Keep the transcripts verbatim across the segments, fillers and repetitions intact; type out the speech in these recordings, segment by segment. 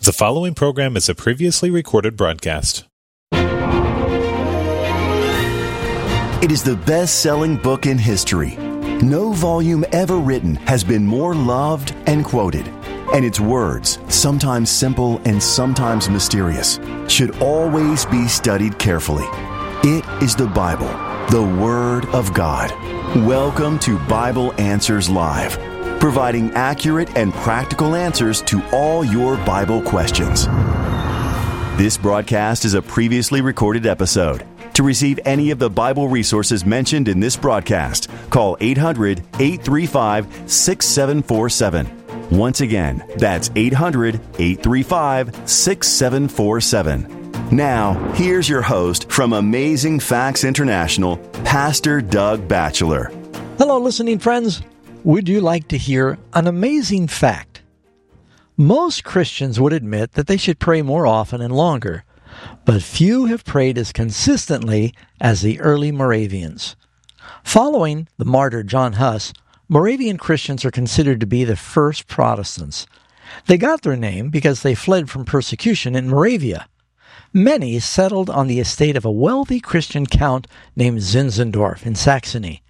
The following program is a previously recorded broadcast. It is the best-selling book in history. No volume ever written has been more loved and quoted. And its words, sometimes simple and sometimes mysterious, should always be studied carefully. It is the Bible, the Word of God. Welcome to Bible Answers Live, providing accurate and practical answers to all your Bible questions. This broadcast is a previously recorded episode. To receive any of the Bible resources mentioned in this broadcast, call eight hundred, eight three five, six seven four seven. Once again, that's eight hundred, eight three five, six seven four seven. Now, here's your host from Amazing Facts International, Pastor Doug Batchelor. Hello, listening friends. Would you like to hear an amazing fact? Most Christians would admit that they should pray more often and longer, but few have prayed as consistently as the early Moravians. Following the martyr John Huss, Moravian Christians are considered to be the first Protestants. They got their name because they fled from persecution in Moravia. Many settled on the estate of a wealthy Christian count named Zinzendorf in Saxony.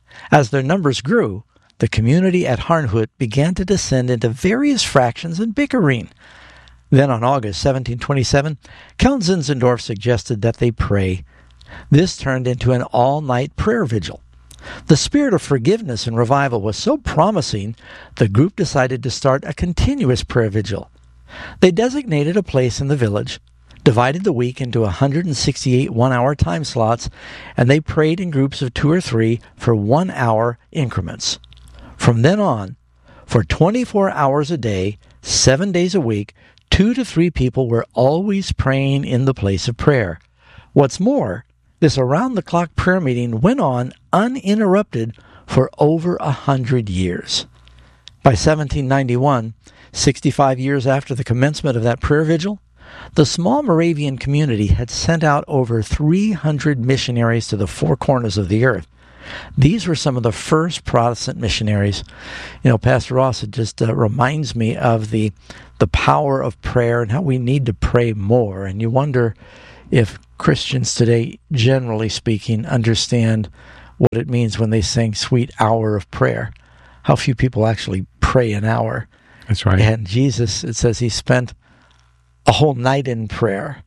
As their numbers grew, the community at Herrnhut began to descend into various fractions and bickering. Then on August seventeen twenty-seven, Count Zinzendorf suggested that they pray. This turned into an all-night prayer vigil. The spirit of forgiveness and revival was so promising, the group decided to start a continuous prayer vigil. They designated a place in the village, divided the week into one hundred sixty-eight one-hour time slots, and they prayed in groups of two or three for one-hour increments. From then on, for twenty-four hours a day, seven days a week, two to three people were always praying in the place of prayer. What's more, this around-the-clock prayer meeting went on uninterrupted for over a hundred years. By seventeen ninety-one, sixty-five years after the commencement of that prayer vigil, the small Moravian community had sent out over three hundred missionaries to the four corners of the earth. These were some of the first Protestant missionaries. You know, Pastor Ross, it just uh, reminds me of the the power of prayer and how we need to pray more. And you wonder if Christians today, generally speaking, understand what it means when they sing Sweet Hour of Prayer. How few people actually pray an hour. That's right. And Jesus, it says he spent a whole night in prayer.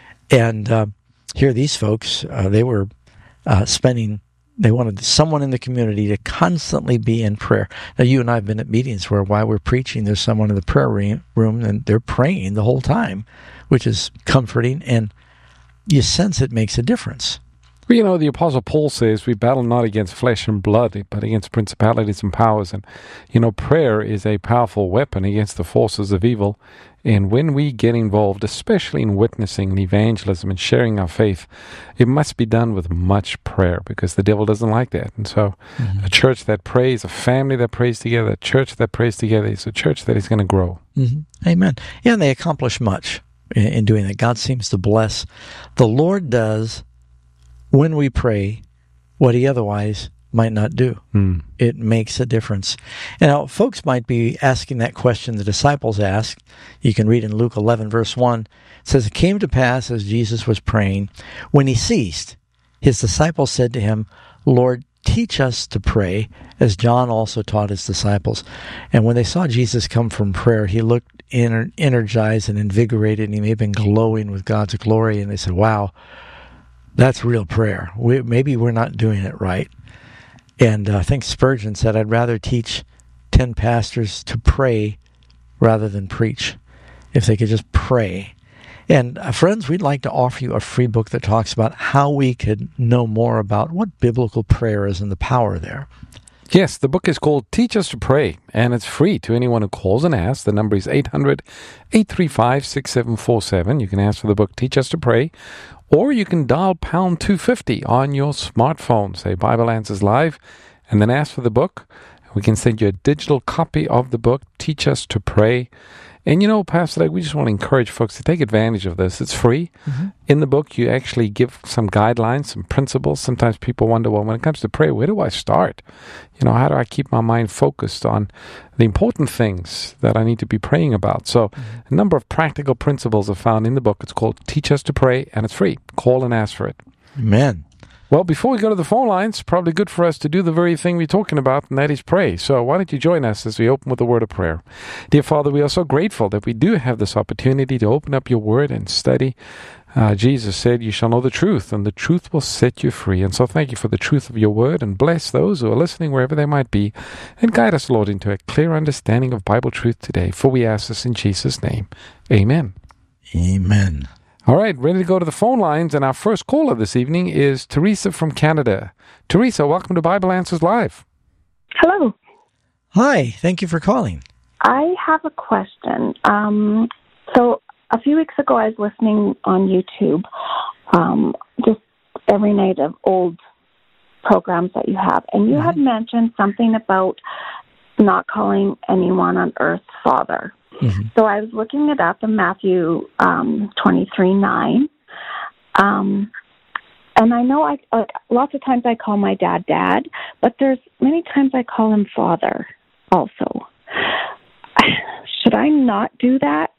And uh, here these folks, uh, they were uh, spending, they wanted someone in the community to constantly be in prayer. Now, you and I have been at meetings where while we're preaching, there's someone in the prayer room and they're praying the whole time, which is comforting, and you sense it makes a difference. Well, you know, the Apostle Paul says we battle not against flesh and blood, but against principalities and powers. And, you know, prayer is a powerful weapon against the forces of evil. And when we get involved, especially in witnessing and evangelism and sharing our faith, it must be done with much prayer because the devil doesn't like that. And so mm-hmm. a church that prays, a family that prays together, a church that prays together is a church that is going to grow. Mm-hmm. Amen. Yeah, and they accomplish much in, in doing that. God seems to bless. The Lord does, when we pray, what he otherwise might not do. Mm. It makes a difference. And now, folks might be asking that question the disciples asked. You can read in Luke eleven, verse one. It says, "It came to pass as Jesus was praying, when he ceased, his disciples said to him, Lord, teach us to pray, as John also taught his disciples." And when they saw Jesus come from prayer, he looked ener- energized and invigorated, and he may have been glowing with God's glory. And they said, wow, that's real prayer. We, maybe we're not doing it right. And uh, I think Spurgeon said, I'd rather teach ten pastors to pray rather than preach, if they could just pray. And uh, friends, we'd like to offer you a free book that talks about how we could know more about what biblical prayer is and the power there. Yes, the book is called Teach Us to Pray, and it's free to anyone who calls and asks. The number is eight hundred, eight three five, six seven four seven. You can ask for the book Teach Us to Pray, or you can dial pound two fifty on your smartphone, say Bible Answers Live, and then ask for the book. We can send you a digital copy of the book, Teach Us to Pray. And you know, Pastor, like, we just want to encourage folks to take advantage of this. It's free. Mm-hmm. In the book, you actually give some guidelines, some principles. Sometimes people wonder, well, when it comes to prayer, where do I start? You know, how do I keep my mind focused on the important things that I need to be praying about? So mm-hmm. a number of practical principles are found in the book. It's called Teach Us to Pray, and it's free. Call and ask for it. Amen. Well, before we go to the phone lines, probably good for us to do the very thing we're talking about, and that is pray. So why don't you join us as we open with a word of prayer. Dear Father, we are so grateful that we do have this opportunity to open up your word and study. Uh, Jesus said, you shall know the truth, and the truth will set you free. And so thank you for the truth of your word, and bless those who are listening wherever they might be, and guide us, Lord, into a clear understanding of Bible truth today. For we ask this in Jesus' name. Amen. Amen. All right, ready to go to the phone lines, and our first caller this evening is Teresa from Canada. Teresa, welcome to Bible Answers Live. Hello. Hi, thank you for calling. I have a question. Um, so a few weeks ago, I was listening on YouTube, um, just every night of old programs that you have, and you mm-hmm. had mentioned something about not calling anyone on earth Father. Mm-hmm. So I was looking it up in Matthew um, twenty-three nine. Um, and I know I uh, lots of times I call my dad Dad, but there's many times I call him Father also. Should I not do that?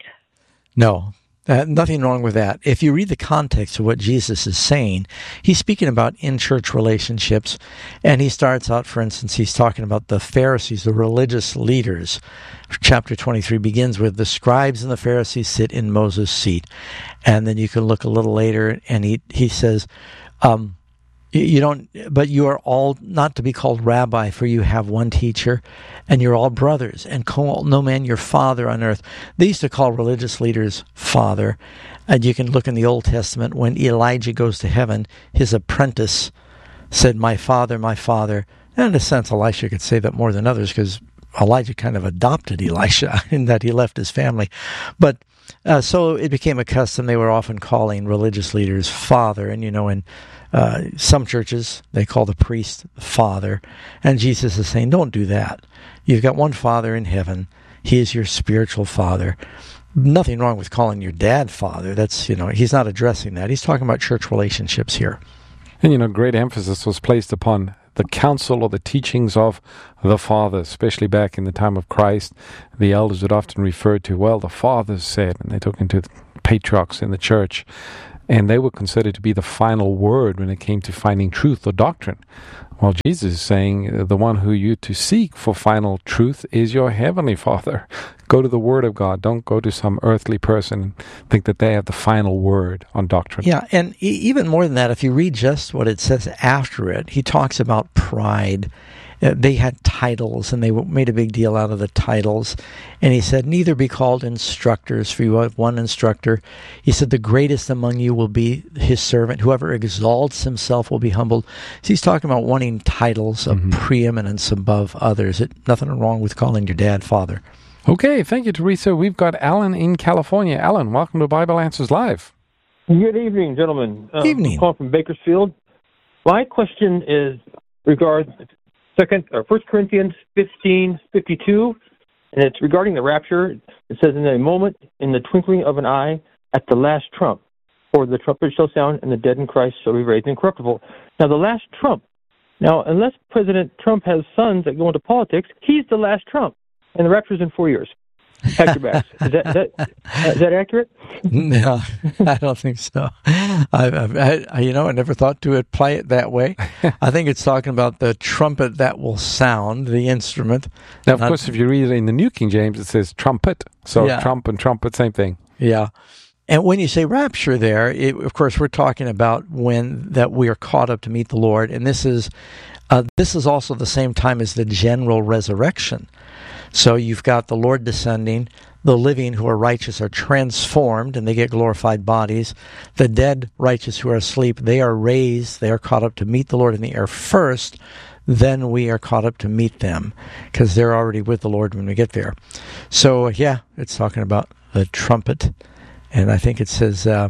No. Uh, nothing wrong with that. If you read the context of what Jesus is saying, he's speaking about in-church relationships, and he starts out, for instance, he's talking about the Pharisees, the religious leaders. Chapter twenty-three begins with, the scribes and the Pharisees sit in Moses' seat. And then you can look a little later, and he, he says, um, you don't, but you are all not to be called rabbi, for you have one teacher, and you're all brothers, and call no man your father on earth. They used to call religious leaders father, and you can look in the Old Testament when Elijah goes to heaven, his apprentice said, my father, my father. And in a sense, Elisha could say that more than others, because Elijah kind of adopted Elisha in that he left his family. But uh, so it became a custom. They were often calling religious leaders father, and you know, in Uh, some churches, they call the priest father. And Jesus is saying, don't do that. You've got one Father in heaven. He is your spiritual father. Nothing wrong with calling your dad father. That's, you know, he's not addressing that. He's talking about church relationships here. And, you know, great emphasis was placed upon the counsel or the teachings of the fathers, especially back in the time of Christ. The elders would often refer to, well, the fathers said, and they took into the patriarchs in the church. And they were considered to be the final word when it came to finding truth or doctrine. Well, Jesus is saying the one who you to seek for final truth is your heavenly Father. Go to the Word of God. Don't go to some earthly person and think that they have the final word on doctrine. Yeah, and e- even more than that, if you read just what it says after it, he talks about pride. Uh, they had titles, and they made a big deal out of the titles. And he said, neither be called instructors, for you have one instructor. He said, the greatest among you will be his servant. Whoever exalts himself will be humbled. So he's talking about wanting titles of mm-hmm. preeminence above others. It, nothing wrong with calling your dad father. Okay, thank you, Teresa. We've got Alan in California. Alan, welcome to Bible Answers Live. Good evening, gentlemen. Uh, evening. I'm calling from Bakersfield. My question is regarding Second or First Corinthians fifteen fifty two, and it's regarding the rapture. It says, "In a moment, in the twinkling of an eye, at the last trump, for the trumpet shall sound, and the dead in Christ shall be raised incorruptible." Now, the last trump. Now, unless President Trump has sons that go into politics, he's the last trump, and the rapture's in four years. Pack your bags. Is that, is that, is that accurate? No, I don't think so. I, I, I, you know, I never thought to apply it that way. I think it's talking about the trumpet that will sound, the instrument. Now, of Not, course, if you read it in the New King James, it says trumpet. So yeah. Trump and trumpet, same thing. Yeah. And when you say rapture there, it, of course, we're talking about when that we are caught up to meet the Lord. And this is uh, this is also the same time as the general resurrection. So you've got the Lord descending, the living who are righteous are transformed and they get glorified bodies. The dead righteous who are asleep, they are raised, they are caught up to meet the Lord in the air first. Then we are caught up to meet them because they're already with the Lord when we get there. So yeah, it's talking about the trumpet. And I think it says, uh,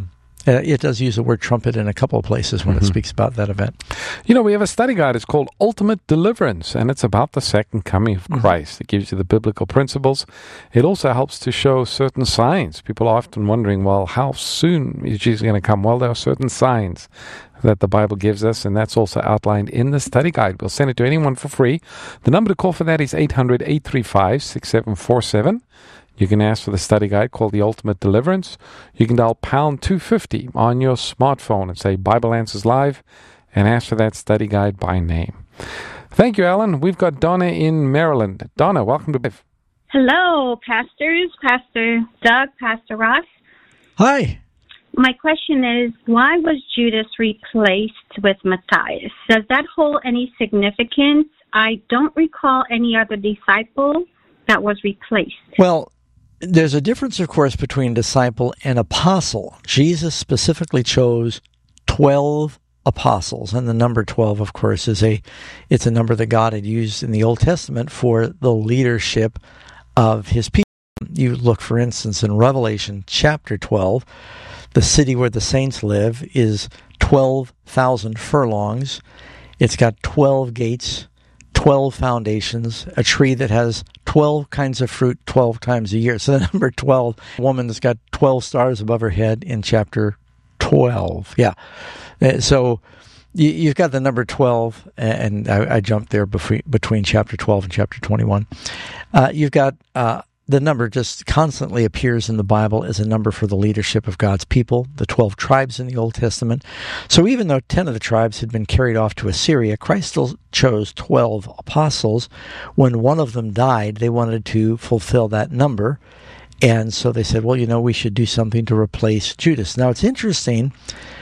Uh, it does use the word trumpet in a couple of places when mm-hmm. it speaks about that event. You know, we have a study guide. It's called Ultimate Deliverance, and it's about the second coming of Christ. Mm-hmm. It gives you the biblical principles. It also helps to show certain signs. People are often wondering, well, how soon is Jesus going to come? Well, there are certain signs that the Bible gives us, and that's also outlined in the study guide. We'll send it to anyone for free. The number to call for that is eight hundred, eight three five, six seven four seven. You can ask for the study guide called The Ultimate Deliverance. You can dial pound two fifty on your smartphone and say Bible Answers Live and ask for that study guide by name. Thank you, Alan. We've got Donna in Maryland. Donna, welcome to Live. Hello, pastors, Pastor Doug, Pastor Ross. Hi. My question is, why was Judas replaced with Matthias? Does that hold any significance? I don't recall any other disciple that was replaced. Well, there's a difference, of course, between disciple and apostle. Jesus specifically chose twelve apostles, and the number twelve, of course, is a it's a number that God had used in the Old Testament for the leadership of his people. You look, for instance, in Revelation chapter twelve, the city where the saints live is twelve thousand furlongs. It's got twelve gates, twelve foundations, a tree that has twelve kinds of fruit twelve times a year. So the number twelve, a woman that's got twelve stars above her head in chapter twelve. Yeah. So you, you've got the number twelve, and I, I jumped there between, between chapter twelve and chapter twenty-one. Uh, you've got uh, the number just constantly appears in the Bible as a number for the leadership of God's people, the twelve tribes in the Old Testament. So even though ten of the tribes had been carried off to Assyria, Christ still chose twelve apostles. When one of them died, they wanted to fulfill that number. And so they said, well, you know, we should do something to replace Judas. Now, it's interesting.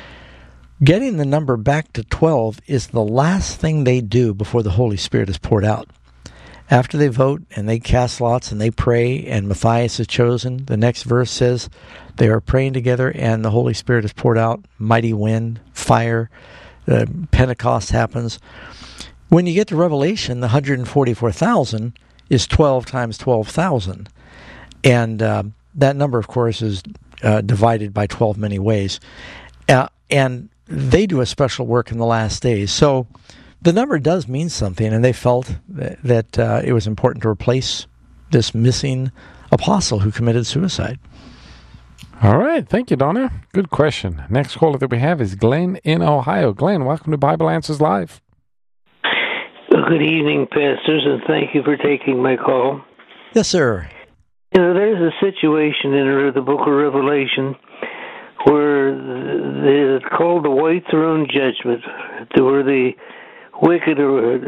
Getting the number back to twelve is the last thing they do before the Holy Spirit is poured out. After they vote and they cast lots and they pray and Matthias is chosen, the next verse says they are praying together and the Holy Spirit is poured out, mighty wind, fire, uh, Pentecost happens. When you get to Revelation, the one hundred forty-four thousand is twelve times twelve thousand. And uh, that number, of course, is uh, divided by twelve many ways. Uh, and they do a special work in the last days. So the number does mean something, and they felt that, that uh, it was important to replace this missing apostle who committed suicide. All right. Thank you, Donna. Good question. Next caller that we have is Glenn in Ohio. Glenn, welcome to Bible Answers Live. Good evening, pastors, and thank you for taking my call. Yes, sir. You know, there's a situation in the book of Revelation where it's called the White Throne Judgment, where the wicked are